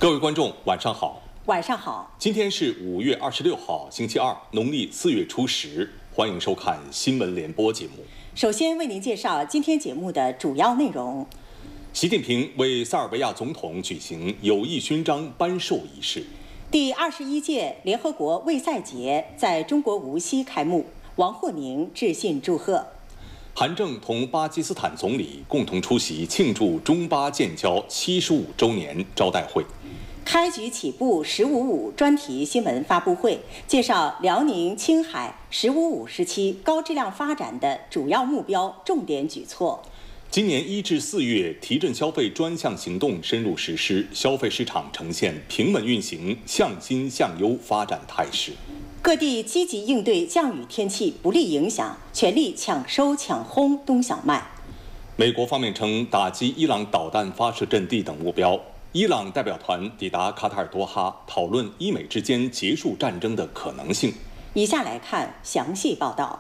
各位观众，晚上好。 晚上好。 今天是5月26号，星期二，农历4月初10。欢迎收看新闻联播节目。 首先为您介绍今天节目的主要内容。 习近平为塞尔维亚总统举行友谊勋章颁授仪式。 第21届联合国卫赛节在中国无锡开幕，王沪宁致信祝贺。 韩正同巴基斯坦总理共同出席庆祝中巴建交75周年招待会。 开局起步“1055”专题新闻发布会，介绍辽宁、青海“1055”时期高质量发展的主要目标、重点举措。 今年1至4月，提振消费专项行动深入实施，消费市场呈现平稳运行、向新向优发展态势。 各地积极应对降雨天气不利影响，全力抢收抢轰冬小麦。 美国方面称打击伊朗导弹发射阵地等目标。伊朗代表团抵达卡塔尔多哈，讨论伊美之间结束战争的可能性。 以下来看详细报道。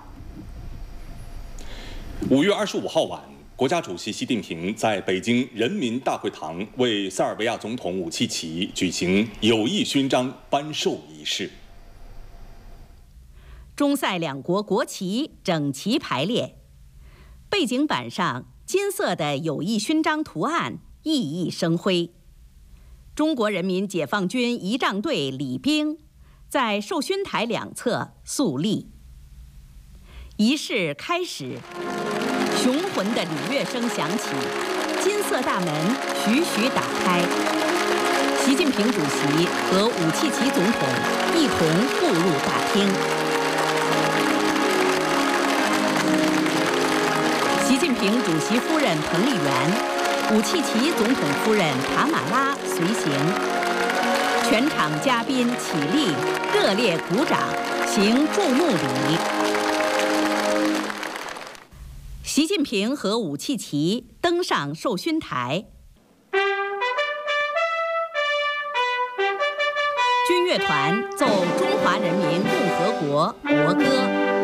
5月25号晚，国家主席习近平在北京人民大会堂为塞尔维亚总统武契奇举行友谊勋章颁授仪式。 中塞两国国旗整齐排列，背景板上金色的友谊勋章图案熠熠生辉。中国人民解放军仪仗队礼兵在授勋台两侧肃立。仪式开始，雄浑的礼乐声响起，金色大门徐徐打开，习近平主席和武契奇总统一同步入大厅。习近平主席夫人彭丽媛、武契奇总统夫人塔马拉随行，全场嘉宾起立，热烈鼓掌，行注目礼。习近平和武契奇登上授勋台，军乐团奏中华人民共和国国歌。